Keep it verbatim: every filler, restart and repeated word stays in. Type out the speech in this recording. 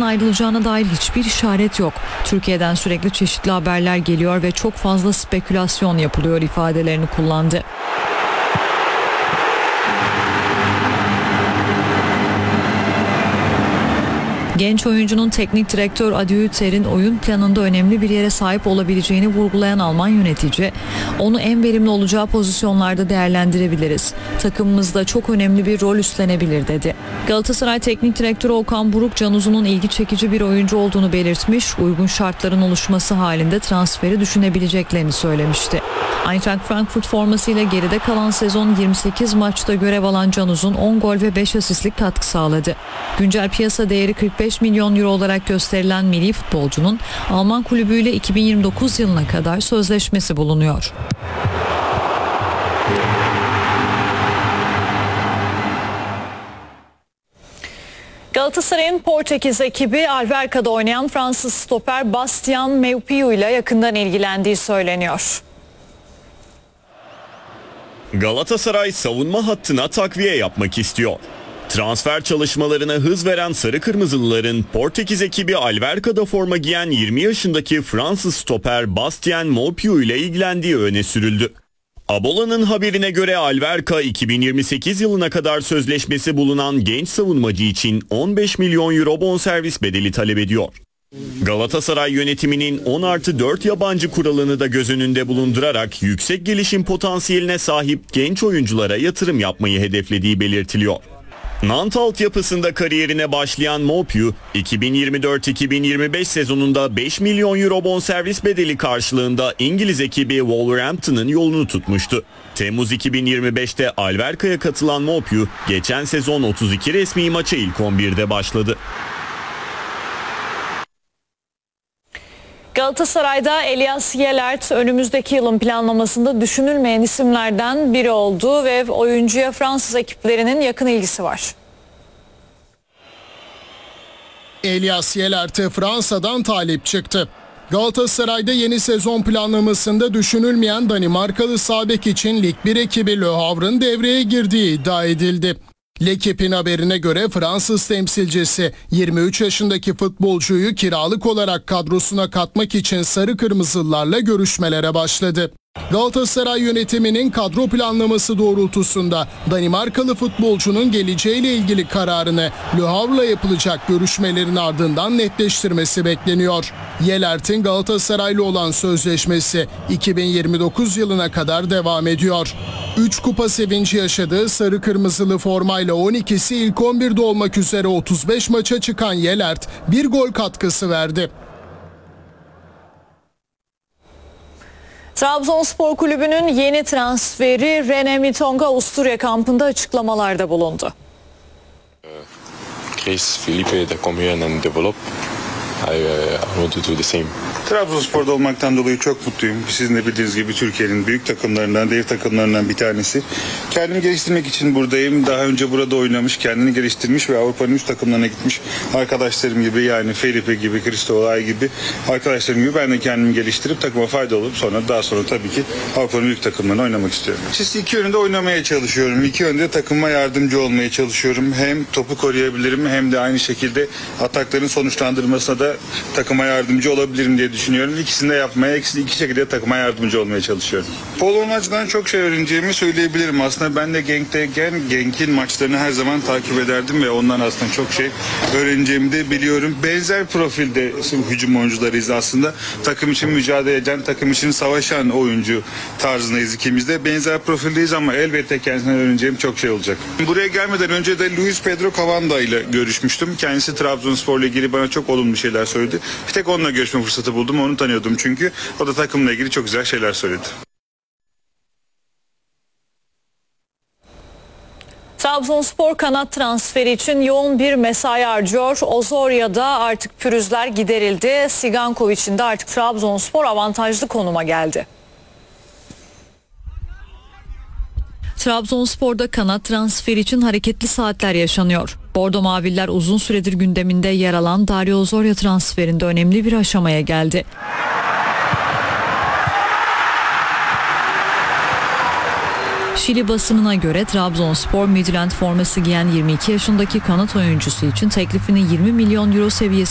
ayrılacağına dair hiçbir işaret yok. Türkiye'den sürekli çeşitli haberler geliyor ve çok fazla spekülasyon yapılıyor ifadelerini kullandı. Genç oyuncunun teknik direktör Adi Hütter'in oyun planında önemli bir yere sahip olabileceğini vurgulayan Alman yönetici, onu en verimli olacağı pozisyonlarda değerlendirebiliriz. Takımımızda çok önemli bir rol üstlenebilir dedi. Galatasaray Teknik Direktörü Okan Buruk, Can Uzun'un ilgi çekici bir oyuncu olduğunu belirtmiş, uygun şartların oluşması halinde transferi düşünebileceklerini söylemişti. Eintracht Frankfurt formasıyla geride kalan sezon yirmi sekiz maçta görev alan Can Uzun on gol ve beş asistlik katkı sağladı. Güncel piyasa değeri kırk beş milyon euro olarak gösterilen milli futbolcunun Alman kulübüyle iki bin yirmi dokuz yılına kadar sözleşmesi bulunuyor. Galatasaray'ın Portekiz ekibi Alverca'da oynayan Fransız stoper Bastien Maupiou ile yakından ilgilendiği söyleniyor. Galatasaray savunma hattına takviye yapmak istiyor. Transfer çalışmalarına hız veren Sarı Kırmızılıların Portekiz ekibi Alverca'da forma giyen yirmi yaşındaki Fransız stoper Bastien Maupiou ile ilgilendiği öne sürüldü. Abola'nın haberine göre Alverca iki bin yirmi sekiz yılına kadar sözleşmesi bulunan genç savunmacı için on beş milyon euro bonservis bedeli talep ediyor. Galatasaray yönetiminin on artı dört yabancı kuralını da göz önünde bulundurarak yüksek gelişim potansiyeline sahip genç oyunculara yatırım yapmayı hedeflediği belirtiliyor. Nantes altyapısında kariyerine başlayan Maupiou, iki bin yirmi dört iki bin yirmi beş sezonunda beş milyon euro bonservis bedeli karşılığında İngiliz ekibi Wolverhampton'ın yolunu tutmuştu. Temmuz iki bin yirmi beşte Alverca'ya katılan Maupiou, geçen sezon otuz iki resmi maça ilk on birde başladı. Galatasaray'da Elias Yelert önümüzdeki yılın planlamasında düşünülmeyen isimlerden biri oldu ve oyuncuya Fransız ekiplerinin yakın ilgisi var. Elias Yelert'e Fransa'dan talip çıktı. Galatasaray'da yeni sezon planlamasında düşünülmeyen Danimarkalı sağ bek için Lig bir ekibi Le Havre'ın devreye girdiği iddia edildi. L'Equipe'in haberine göre Fransız temsilcisi yirmi üç yaşındaki futbolcuyu kiralık olarak kadrosuna katmak için Sarı Kırmızılılarla görüşmelere başladı. Galatasaray yönetiminin kadro planlaması doğrultusunda Danimarkalı futbolcunun geleceğiyle ilgili kararını Le Havre'la yapılacak görüşmelerin ardından netleştirmesi bekleniyor. Yelert'in Galatasaray'la olan sözleşmesi iki bin yirmi dokuz yılına kadar devam ediyor. üç kupa sevinci yaşadığı Sarı Kırmızılı formayla on ikisi ilk on birde olmak üzere otuz beş maça çıkan Yelert bir gol katkısı verdi. Trabzonspor Kulübü'nün yeni transferi René Mitonga Avusturya kampında açıklamalarda bulundu. Chris, Felipe, they come here and develop. I, uh, I want to do the same. Trabzonspor'da olmaktan dolayı çok mutluyum. Sizin de bildiğiniz gibi Türkiye'nin büyük takımlarından, dev takımlarından bir tanesi. Kendimi geliştirmek için buradayım. Daha önce burada oynamış, kendini geliştirmiş ve Avrupa'nın üst takımlarına gitmiş arkadaşlarım gibi, yani Felipe gibi, Cristolay gibi arkadaşlarım gibi ben de kendimi geliştirip takıma fayda olup sonra daha sonra tabii ki Avrupa'nın büyük takımlarına oynamak istiyorum. Siz iki yönde oynamaya çalışıyorum. İki yönde takıma yardımcı olmaya çalışıyorum. Hem topu koruyabilirim hem de aynı şekilde atakların sonuçlandırmasına da takıma yardımcı olabilirim diye düşünüyorum. İkisini de yapmaya, ikisi iki şekilde takıma yardımcı olmaya çalışıyorum. Polonya'dan çok şey öğreneceğimi söyleyebilirim. Aslında ben de Genk'teyken Genk'in maçlarını her zaman takip ederdim ve ondan aslında çok şey öğreneceğimi de biliyorum. Benzer profilde hücum oyuncularıyız aslında. Takım için mücadele eden, takım için savaşan oyuncu tarzındayız ikimiz de. Benzer profildeyiz ama elbette kendisinden öğreneceğim çok şey olacak. Buraya gelmeden önce de Luis Pedro Cavanda ile görüşmüştüm. Kendisi Trabzonspor'la ilgili bana çok olumlu şeyler söyledi. Bir tek onunla görüşme fırsatı buldum. Onu tanıyordum çünkü. O da takımla ilgili çok güzel şeyler söyledi. Trabzonspor kanat transferi için yoğun bir mesai harcıyor. Ozorya'da artık pürüzler giderildi. Sigankovic'in de artık Trabzonspor avantajlı konuma geldi. Trabzonspor'da kanat transferi için hareketli saatler yaşanıyor. Bordo Maviller uzun süredir gündeminde yer alan Dario Ozorya transferinde önemli bir aşamaya geldi. Şili basınına göre Trabzonspor Midland forması giyen yirmi iki yaşındaki kanat oyuncusu için teklifini yirmi milyon euro seviyesinde